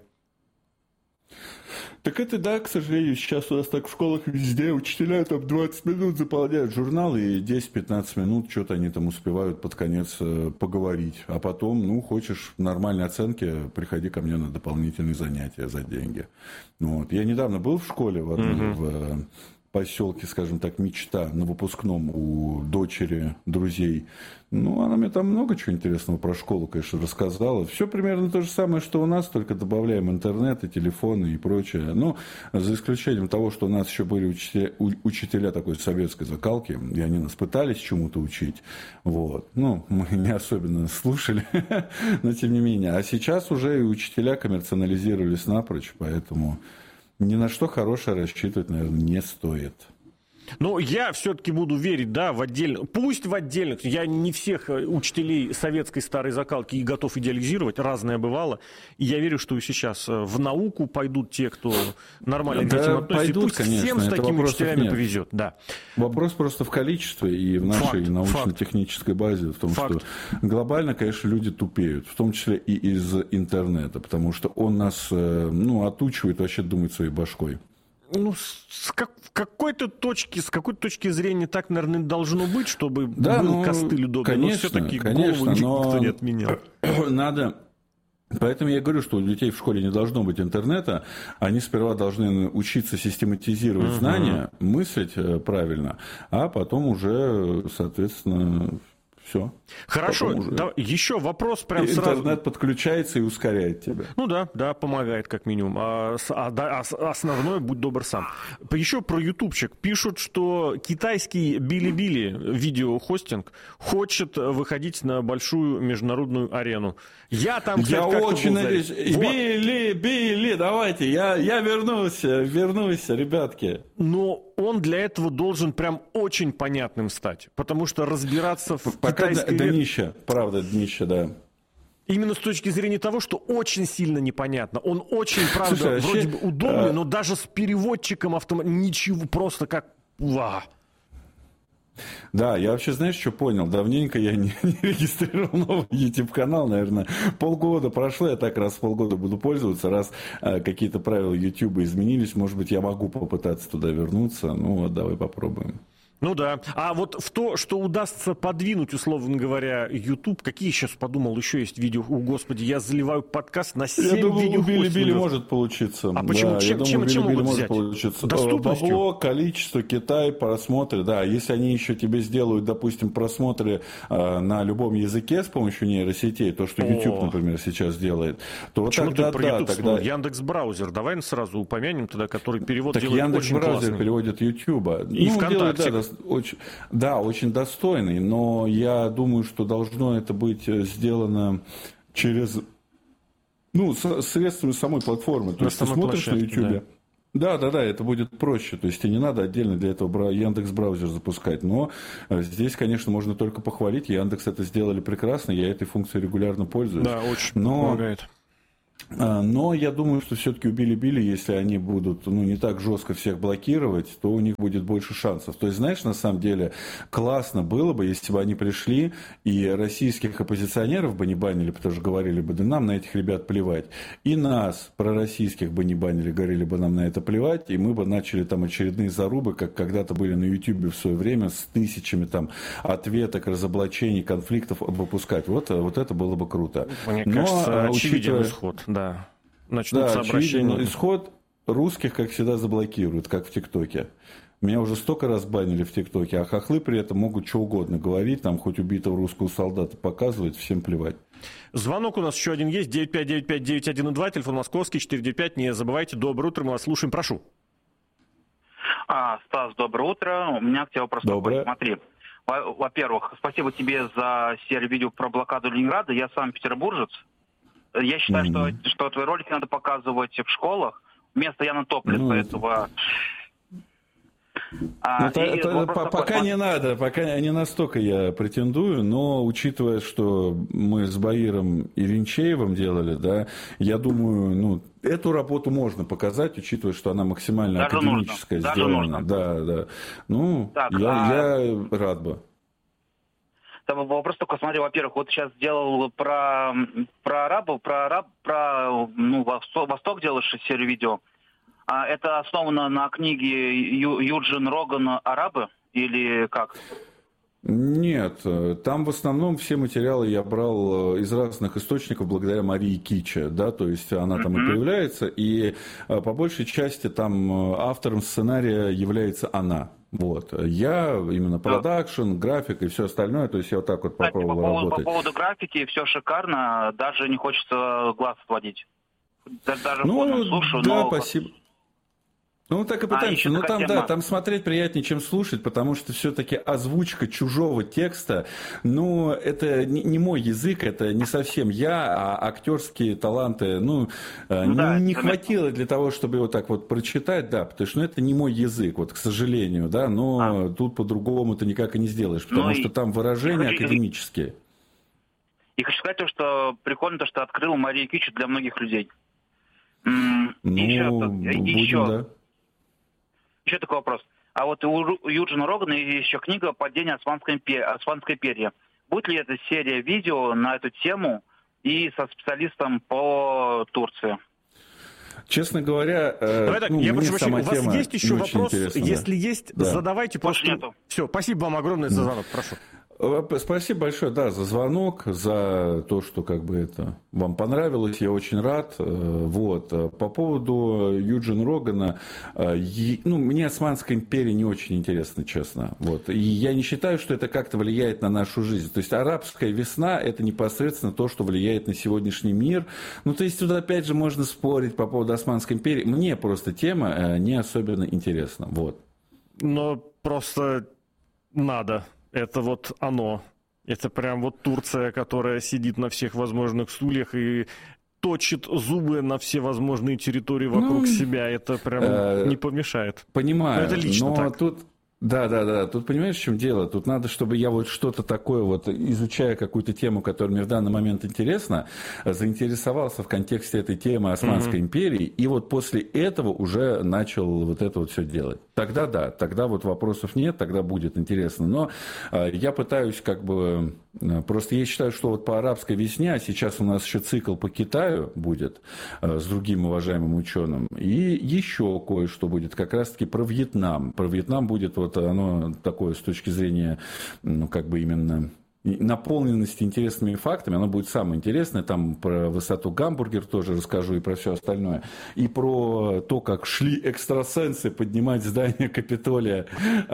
Так это да, к сожалению, сейчас у нас так в школах везде учителя там двадцать минут заполняют журнал, и десять-пятнадцать минут что-то они там успевают под конец поговорить. А потом, ну, хочешь нормальной оценки, приходи ко мне на дополнительные занятия за деньги. Вот. Я недавно был в школе в, одной, mm-hmm. в поселке, скажем так, Мечта, на выпускном у дочери друзей. Ну, она мне там много чего интересного про школу, конечно, рассказала. Все примерно то же самое, что у нас, только добавляем интернет и телефоны и прочее. Ну, за исключением того, что у нас еще были учителя, учителя такой советской закалки, и они нас пытались чему-то учить. Вот. Ну, мы не особенно слушали, но тем не менее. А сейчас уже и учителя коммерциализировались напрочь, поэтому ни на что хорошее рассчитывать, наверное, не стоит. Ну, я все-таки буду верить, да, в отдельных, пусть в отдельных, я не всех учителей советской старой закалки и готов идеализировать, разное бывало, и я верю, что и сейчас в науку пойдут те, кто нормально да, к этим относится, пойдут, пусть конечно, всем с такими учителями нет. повезет, да. Вопрос просто в количестве и в нашей факт, научно-технической базе, в том, факт. что глобально, конечно, люди тупеют, в том числе и из интернета, потому что он нас, ну, отучивает вообще думать своей башкой. Ну, с как, какой-то точки, с какой-то точки зрения так, наверное, должно быть, чтобы да, был ну, костыль удобный. Конечно, но все-таки конечно, голову но никто не отменял. Надо... Поэтому я говорю, что у детей в школе не должно быть интернета. Они сперва должны учиться систематизировать uh-huh. знания, мыслить правильно, а потом уже, соответственно... Все. Хорошо, да, еще вопрос прям и сразу. Интернет подключается и ускоряет тебя. Ну да, да, помогает как минимум. А, а, да, основное, будь добр сам. Еще про ютубчик. Пишут, что китайский Билибили, видеохостинг, хочет выходить на большую международную арену. Я там, кстати, я очень был надеюсь. вот. Били, Били, давайте, я, я вернусь, вернусь, ребятки. Но он для этого должен прям очень понятным стать, потому что разбираться в Пока китайской... До, до днища, правда, днища, да. Именно с точки зрения того, что очень сильно непонятно. Он очень, правда, Слушай, вроде вообще, бы удобный, а... но даже с переводчиком автоматически ничего, просто как... Ва. Да, я вообще, знаешь, что понял? Давненько я не, не регистрировал новый YouTube-канал, наверное, полгода прошло, я так раз в полгода буду пользоваться, раз э, какие-то правила YouTube изменились, может быть, я могу попытаться туда вернуться, ну вот, давай попробуем. Ну да. А вот в то, что удастся подвинуть, условно говоря, YouTube, какие сейчас подумал, еще есть видео, о господи, я заливаю подкаст на семь видео. Я думаю, у Билибили может получиться. А почему? Да, чем, я чем, думаю, чем могут может взять? получиться. Доступностью? Бабло, количество, Китай, просмотры. Да, если они еще тебе сделают, допустим, просмотры э, на любом языке с помощью нейросетей, то, что YouTube, о. например, сейчас делает, то почему тогда, ты про да, YouTube тогда... Яндекс.Браузер, давай сразу упомянем тогда, который перевод так делает Яндекс очень классный. Яндекс.Браузер переводит YouTube. И ну, ВКонтакте. Делает, да, очень, да, очень достойный, но я думаю, что должно это быть сделано через, ну, с, средствами самой платформы. То есть ты смотришь на YouTube. Да. да, да, да, это будет проще. То есть тебе не надо отдельно для этого Яндекс.Браузер запускать. Но здесь, конечно, можно только похвалить. Яндекс это сделали прекрасно, я этой функцией регулярно пользуюсь. Да, очень но... помогает. Но я думаю, что все-таки у Билибили, если они будут ну, не так жестко всех блокировать, то у них будет больше шансов. То есть, знаешь, на самом деле классно было бы, если бы они пришли и российских оппозиционеров бы не банили, потому что говорили бы, да нам на этих ребят плевать. И нас, пророссийских, бы не банили, говорили бы нам на это плевать, и мы бы начали там очередные зарубы, как когда-то были на Ютьюбе в свое время, с тысячами там ответок, разоблачений, конфликтов выпускать. Вот, вот это было бы круто. Мне Но, кажется, учитывая... исход. Да, начнутся да, обращения. Исход русских, как всегда, заблокируют, как в ТикТоке. Меня уже столько раз банили в ТикТоке, а хохлы при этом могут что угодно говорить, там хоть убитого русского солдата показывать, всем плевать. Звонок у нас еще один есть, девять пять девять пять девять один два, телефон московский, четыре девять пять, не забывайте, доброе утро, мы вас слушаем, прошу. А, Стас, доброе утро, у меня к тебе вопрос такой, смотри. Во-первых, спасибо тебе за серию видео про блокаду Ленинграда, я сам петербуржец. Я считаю, mm-hmm. что, что твои ролики надо показывать в школах вместо Яна Топлеса, mm-hmm. этого. А, это, это, по, такой, пока не надо, пока не настолько я претендую, но учитывая, что мы с Баиром и Винчеевым делали, да, я думаю, ну, эту работу можно показать, учитывая, что она максимально даже академическая нужно. Сделана. Да, да. Ну, так, я, а... я рад бы. Там вопрос только, смотри, во-первых, вот сейчас сделал про, про арабов, про араб, про ну, Восток делаешь серию видео. А это основано на книге Ю, Юджин Роган «Арабы» или как? Нет, там в основном все материалы я брал из разных источников благодаря Марии Киче, да, то есть она там mm-hmm. и появляется, и по большей части там автором сценария является она. Вот. Я именно продакшн, график и все остальное, то есть я вот так вот Кстати, попробовал по поводу, работать. По поводу графики все шикарно, даже не хочется глаз отводить. Даже ну, слушаю, да, но... спасибо. Ну, так и пытаемся. А, ну, там, тема. да, там смотреть приятнее, чем слушать, потому что все-таки озвучка чужого текста, ну, это не, не мой язык, это не совсем я, а актерские таланты, ну, ну да, не, не хватило для того, чтобы его так вот прочитать, да, потому что ну, это не мой язык, вот, к сожалению, да, но а. тут по-другому ты никак и не сделаешь, потому ну, что там выражения хочу... академические. И хочу сказать то, что прикольно то, что открыл Мария Кичу для многих людей. М- ну, еще, будем, еще. да. Еще такой вопрос. А вот у Юджина Рогана есть еще книга «Падение Османской империи». Османской империи. Будет ли эта серия видео на эту тему и со специалистом по Турции? Честно говоря, Давай так, ну, я прошу прощения, у вас есть еще вопрос? Если да. есть, да. задавайте. Просто... Нету. Все, спасибо вам огромное за звонок, прошу. Спасибо большое, да, за звонок, за то, что как бы это вам понравилось, я очень рад. Вот. По поводу Юджина Рогана, ну, мне Османская империя не очень интересна, честно. Вот. И я не считаю, что это как-то влияет на нашу жизнь. То есть арабская весна – это непосредственно то, что влияет на сегодняшний мир. Ну, то есть тут опять же можно спорить по поводу Османской империи. Мне просто тема не особенно интересна. Вот. Но просто надо. Это вот оно. Это прям вот Турция, которая сидит на всех возможных стульях и точит зубы на все возможные территории вокруг ну, себя. Это прям э, не помешает. Понимаю, но это лично но так. тут... Да, да, да. Тут понимаешь, в чем дело? Тут надо, чтобы я вот что-то такое, вот, изучая какую-то тему, которая мне в данный момент интересна, заинтересовался в контексте этой темы Османской mm-hmm. империи, и вот после этого уже начал вот это вот все делать. Тогда да, тогда вот вопросов нет, тогда будет интересно. Но э, я пытаюсь как бы... Просто я считаю, что вот по арабской весне, а сейчас у нас еще цикл по Китаю будет э, с другим уважаемым ученым, и еще кое-что будет как раз-таки про Вьетнам. Про Вьетнам будет вот вот оно такое с точки зрения, ну, как бы именно... наполненности интересными фактами, оно будет самое интересное. Там про высоту Гамбургер тоже расскажу и про все остальное. И про то, как шли экстрасенсы поднимать здание Капитолия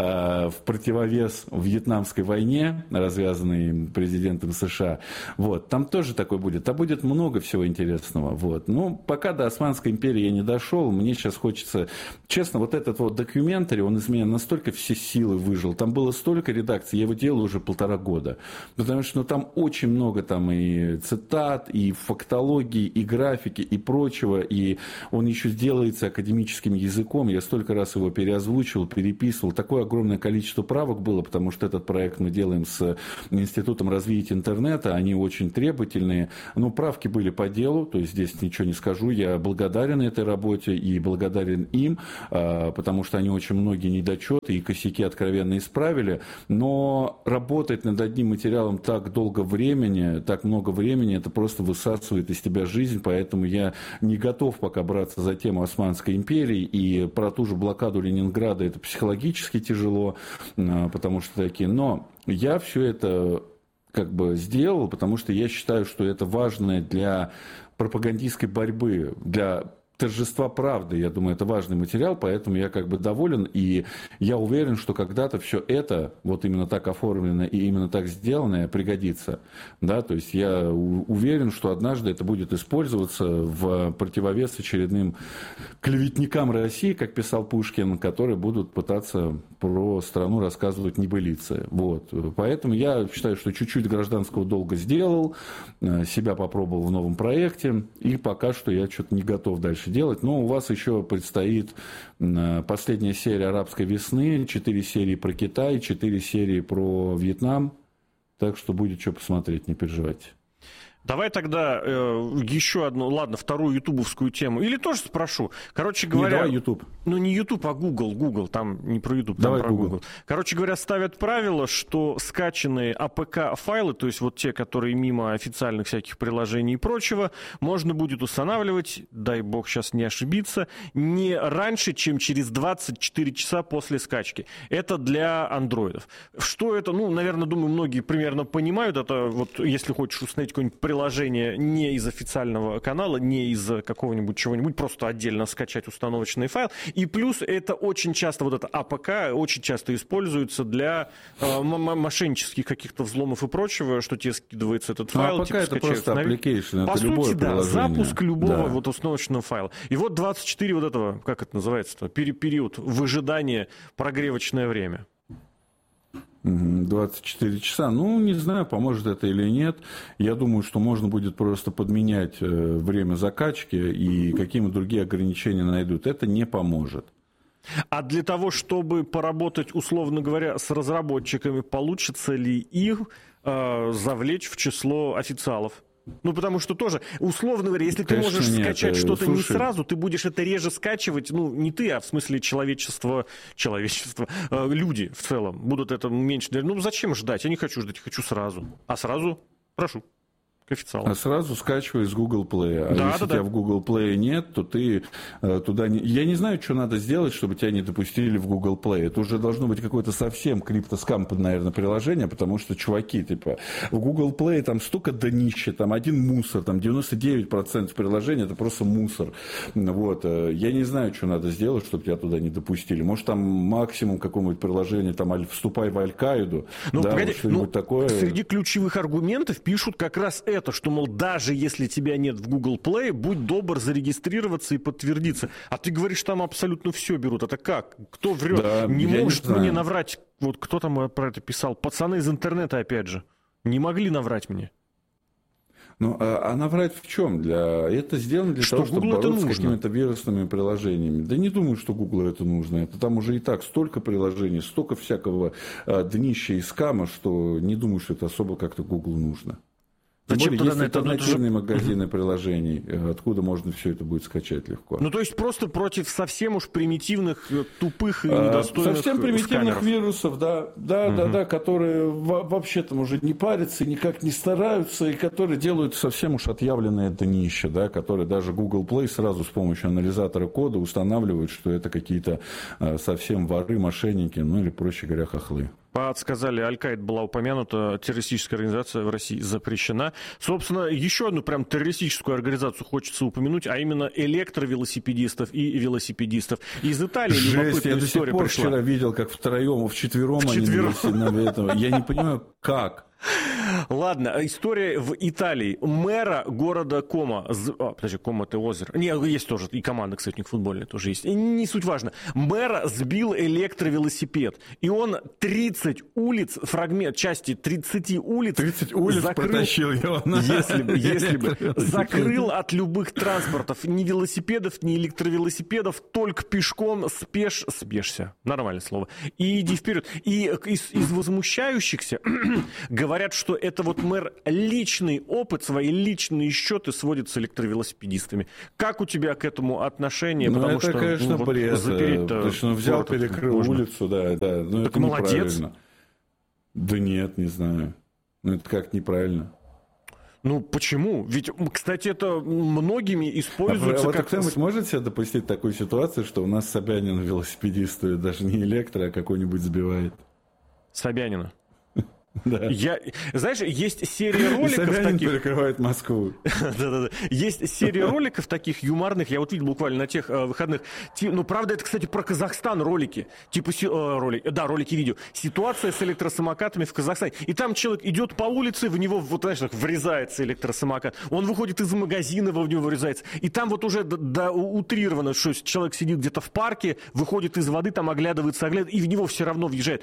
э, в противовес Вьетнамской войне, развязанной президентом США. Вот. Там тоже такое будет. Там будет много всего интересного. Вот. Ну, пока до Османской империи я не дошел, мне сейчас хочется... Честно, вот этот вот документарий, он из меня настолько все силы выжил. Там было столько редакций, я его делал уже полтора года. Потому что ну, там очень много там и цитат, и фактологии, и графики, и прочего. И он еще делается академическим языком. Я столько раз его переозвучивал, переписывал. Такое огромное количество правок было, потому что этот проект мы делаем с Институтом развития интернета. Они очень требовательные. Но правки были по делу, то есть здесь ничего не скажу. Я благодарен этой работе и благодарен им, потому что они очень многие недочеты и косяки откровенно исправили. Но работать над одним материалом так долго времени, так много времени, это просто высасывает из тебя жизнь, поэтому я не готов пока браться за тему Османской империи, и про ту же блокаду Ленинграда это психологически тяжело, потому что такие, но я все это как бы сделал, потому что я считаю, что это важно для пропагандистской борьбы, для торжества правды, я думаю, это важный материал, поэтому я как бы доволен, и я уверен, что когда-то все это, вот именно так оформлено и именно так сделанное, пригодится. Да? То есть я уверен, что однажды это будет использоваться в противовес очередным клеветникам России, как писал Пушкин, которые будут пытаться про страну рассказывать небылицы. Вот. Поэтому я считаю, что чуть-чуть гражданского долга сделал, себя попробовал в новом проекте, и пока что я что-то не готов дальше делать. Но у вас еще предстоит последняя серия «Арабской весны», четыре серии про Китай, четыре серии про Вьетнам. Так что будет что посмотреть, не переживайте. Давай тогда э, еще одну, ладно, вторую ютубовскую тему. Или тоже спрошу. Короче говоря... Не, давай YouTube. Ну, не YouTube, а Google. Google, там не про YouTube, там давай про Google. Google. Короче говоря, ставят правило, что скачанные эй пи кей-файлы, то есть вот те, которые мимо официальных всяких приложений и прочего, можно будет устанавливать, дай бог сейчас не ошибиться, не раньше, чем через двадцать четыре часа после скачки. Это для андроидов. Что это? Ну, наверное, думаю, многие примерно понимают. Это вот, если хочешь установить какое-нибудь приложение не из официального канала, не из какого-нибудь чего-нибудь, просто отдельно скачать установочный файл. И плюс это очень часто, вот это эй пи кей очень часто используется для э, мошеннических каких-то взломов и прочего, что тебе скидывается этот файл. Ну, а типа, это просто application, По это сути, любое да, приложение. запуск любого Да. вот установочного файла. И вот двадцать четыре вот этого, как это называется, период выжидания, прогревочное время. двадцать четыре часа. Ну, не знаю, поможет это или нет. Я думаю, что можно будет просто подменять время закачки, и какие-то другие ограничения найдут. Это не поможет. А для того, чтобы поработать, условно говоря, с разработчиками, получится ли их э, завлечь в число официалов? Ну, потому что тоже, условно говоря, если Конечно, ты можешь нет. скачать что-то Слушай, не сразу, ты будешь это реже скачивать, ну, не ты, а в смысле человечество, человечество, э, люди в целом будут это меньше. Ну, зачем ждать? Я не хочу ждать, хочу сразу. А сразу, прошу. Официалом. А сразу скачивай с Google Play. А да, если да, у тебя да. в Google Play нет, то ты э, туда не... Я не знаю, что надо сделать, чтобы тебя не допустили в Google Play. Это уже должно быть какое-то совсем криптоскам, наверное, приложение, потому что, чуваки, типа, в Google Play там столько днища, там один мусор, там девяносто девять процентов приложений это просто мусор. Вот. Я не знаю, что надо сделать, чтобы тебя туда не допустили. Может, там максимум какого-нибудь приложения, там, вступай в Аль-Каиду, ну, да, погоди, вот что-нибудь ну, такое. Среди ключевых аргументов пишут как раз это. Это, что, мол, даже если тебя нет в Google Play, будь добр зарегистрироваться и подтвердиться. А ты говоришь, там абсолютно все берут. Это как? Кто врет? Да, не может не мне наврать. Вот кто там про это писал? Пацаны из интернета, опять же. Не могли наврать мне. Ну, а, а наврать в чем? Для... Это сделано для что того, чтобы Google бороться с какими-то вирусными приложениями. Да не думаю, что Google это нужно. Это там уже и так столько приложений, столько всякого а, днища и скама, что не думаю, что это особо как-то Google нужно. Зачем более, есть альтернативные магазины приложений, откуда можно все это будет скачать легко. Ну, то есть просто против совсем уж примитивных, тупых и недостойных Совсем примитивных сканеров. Вирусов, да, да, угу. да, да, которые вообще там уже не парятся, никак не стараются, и которые делают совсем уж отъявленное днище, да, которые даже Google Play сразу с помощью анализатора кода устанавливают, что это какие-то совсем воры, мошенники, ну или, проще говоря, хохлы. Подсказали, Аль-Каида была упомянута, террористическая организация в России запрещена. Собственно, еще одну прям террористическую организацию хочется упомянуть, а именно электровелосипедистов и велосипедистов. Из Италии Жесть, я до сих пор пришла. Вчера видел, как втроем, вчетвером они на этого. Я не понимаю, как. Ладно, история в Италии. Мэра города Кома, а, подожди, Кома это озеро. Не, есть тоже, и команда, кстати, у них футбольная тоже есть. Не суть важно. Мэра сбил электровелосипед, и он тридцать улиц, фрагмент, части тридцать улиц... тридцать улиц закрыл, протащил его на... Если бы, если бы. Закрыл от любых транспортов. Ни велосипедов, ни электровелосипедов, только пешком спеш... спешься. Нормальное слово. И иди вперед. И из, из возмущающихся говорят, что это вот мэр личный опыт, свои личные счеты сводит с электровелосипедистами. Как у тебя к этому отношение? Ну, потому это, что, конечно, ну, бред. Вот, потому что он взял, перекрыл можно. улицу, да, да. Ну, так это молодец. Неправильно. Да нет, не знаю. Ну, это как неправильно. Ну, почему? Ведь, кстати, это многими используется... А вот как... кто-нибудь может себе допустить такую ситуацию, что у нас Собянин велосипедист, даже не электро, а какой-нибудь сбивает? Собянина. Да. Я, знаешь, есть серия роликов Собянин таких... перекрывает Москву. Да-да-да. Есть серия роликов таких юморных, я вот видел буквально на тех э, выходных. Ти, ну, правда, это, кстати, про Казахстан ролики. Типа, си, э, ролик, да, ролики видео. Ситуация с электросамокатами в Казахстане. И там человек идет по улице, в него, вот, знаешь, так, врезается электросамокат. Он выходит из магазина, в него врезается. И там вот уже до, до, утрировано, что человек сидит где-то в парке, выходит из воды, там оглядывается, оглядывается, и в него все равно въезжает.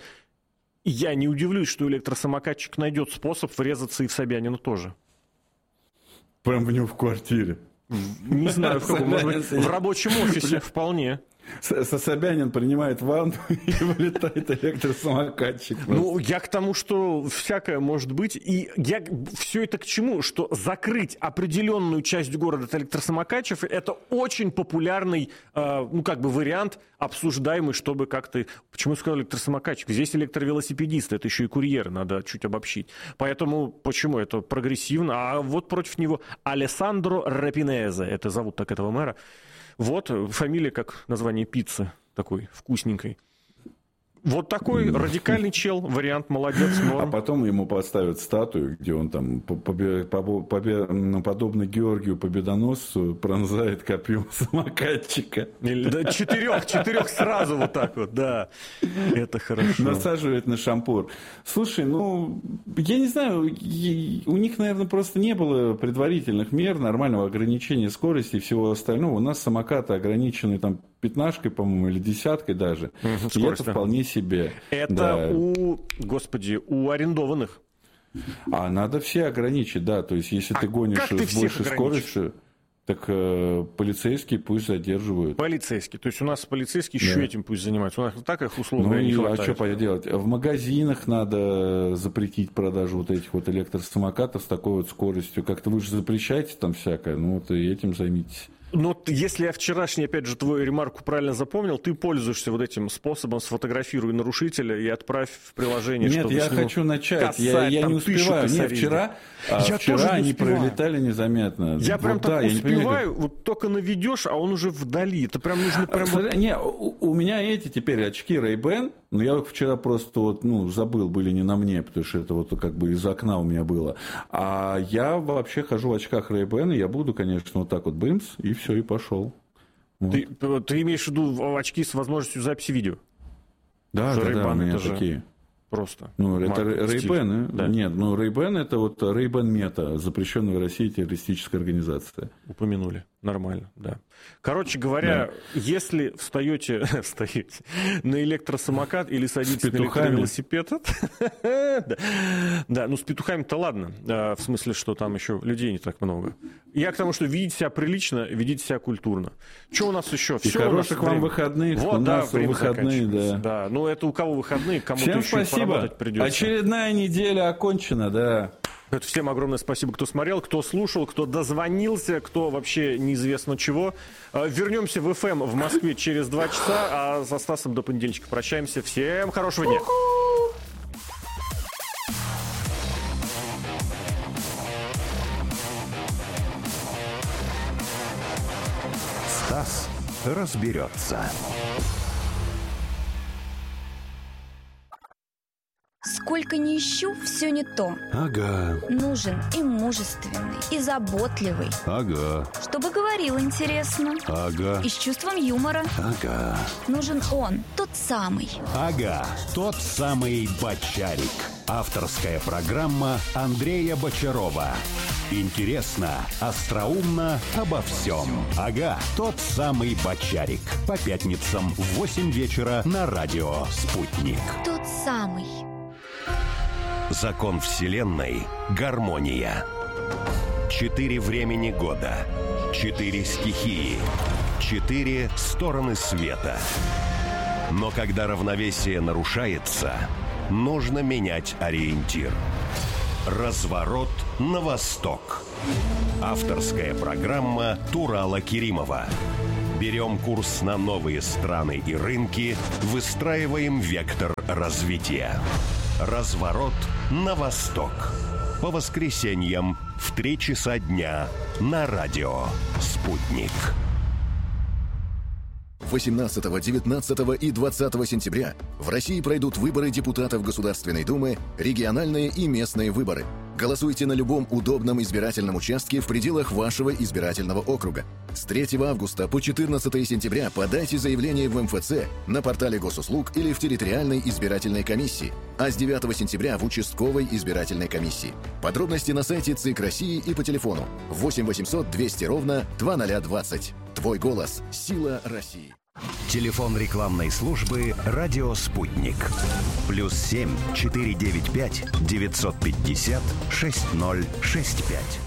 Я не удивлюсь, что электросамокатчик найдет способ врезаться и в Собянина тоже. Прям в него в квартире. Не знаю, в каком, может быть, в рабочем офисе вполне. Собянин принимает ванну и вылетает электросамокатчик. Ну, я к тому, что всякое может быть. И я все это к чему? Что закрыть определенную часть города от электросамокатчиков — это очень популярный, э, ну, как бы вариант, обсуждаемый, чтобы как-то... Почему я сказал электросамокатчик? Здесь электровелосипедисты, это еще и курьеры, надо чуть обобщить. Поэтому почему? Это прогрессивно. А вот против него Алессандро Рапинезе, это зовут так этого мэра. Вот, фамилия как название пиццы, такой вкусненькой. Вот такой радикальный чел, вариант молодец, норм. А потом ему поставят статую, где он там, побе, побе, побе, подобно Георгию Победоносцу, пронзает копьем самокатчика. Или, да, четырех, четырех сразу вот так вот, да. Это хорошо. Насаживает на шампур. Слушай, ну, я не знаю, у них, наверное, просто не было предварительных мер, нормального ограничения скорости и всего остального. У нас самокаты ограничены там пятнашкой, по-моему, или десяткой даже. Угу, и это вполне себе. Это да. у, господи, у арендованных. А надо все ограничить, да. То есть, если а ты гонишь с большей скоростью, так э, полицейские пусть задерживают. Полицейские. То есть, у нас полицейские еще да. этим пусть занимаются. У нас так их условно ну, не хватает. А что поделать? В магазинах надо запретить продажу вот этих вот электросамокатов с такой вот скоростью. Как-то вы же запрещаете там всякое. Ну, вот и этим займитесь. Но если я вчерашний, опять же, твою ремарку правильно запомнил, ты пользуешься вот этим способом: сфотографируй нарушителя и отправь в приложение. Нет, я хочу начать. Я, я не успеваю. Нет, вчера, а я вчера они пролетали незаметно. Я вот прям да, так я успеваю, не вот только наведешь, а он уже вдали. Это прям нужно прям... Вот... Не, у, у меня эти теперь очки Ray-Ban, но я их вчера просто вот, ну, забыл, были не на мне, потому что это вот как бы из окна у меня было. А я вообще хожу в очках Ray-Ban, и я буду, конечно, вот так вот бымс, и все, и пошел. Вот. Ты, ты имеешь в виду очки с возможностью записи видео? Да, что да, да, у меня такие. Просто. Ну, это Ray-Ban, да. Нет, ну Ray-Ban это вот Ray-Ban Meta, запрещенная в России террористическая организация. Упомянули. Нормально, да. Короче говоря, да. если встаете, встаете на электросамокат или садитесь на электровелосипед, да. да, ну с петухами-то ладно, в смысле, что там еще людей не так много. Я к тому, что видите себя прилично, ведите себя культурно. Что у нас еще? И хороших вам выходных, вот, у да, нас выходные, да. Да, ну это у кого выходные, кому-то Всем еще спасибо. поработать придется. Очередная неделя окончена, да. Это всем огромное спасибо, кто смотрел, кто слушал, кто дозвонился, кто вообще неизвестно чего. Вернемся в эф эм в Москве через два часа, а со Стасом до понедельничка прощаемся. Всем хорошего дня. Стас разберется. Сколько ни ищу, все не то. Ага. Нужен и мужественный, и заботливый. Ага. Чтобы говорил интересно. Ага. И с чувством юмора. Ага. Нужен он, тот самый. Ага, тот самый Бочарик. Авторская программа Андрея Бочарова. Интересно, остроумно, обо всем. Ага, тот самый Бочарик. По пятницам в восемь вечера на радио «Спутник». Тот самый. Закон вселенной – гармония. Четыре времени года. Четыре стихии. Четыре стороны света. Но когда равновесие нарушается, нужно менять ориентир. Разворот на восток. Авторская программа Турала Керимова. Берем курс на новые страны и рынки, выстраиваем вектор развития. Разворот на восток. По воскресеньям в три часа дня на радио «Спутник». восемнадцатого, девятнадцатого и двадцатого сентября в России пройдут выборы депутатов Государственной Думы, региональные и местные выборы. Голосуйте на любом удобном избирательном участке в пределах вашего избирательного округа. С третьего августа по четырнадцатое сентября подайте заявление в эм эф цэ, на портале госуслуг или в территориальной избирательной комиссии, а с девятого сентября в участковой избирательной комиссии. Подробности на сайте ЦИК России и по телефону восемь восемьсот двести ровно двадцать двадцать. Твой голос – сила России. Телефон рекламной службы «Радио Спутник». Плюс семь четыре девять пять девятьсот пятьдесят шесть ноль шесть пять.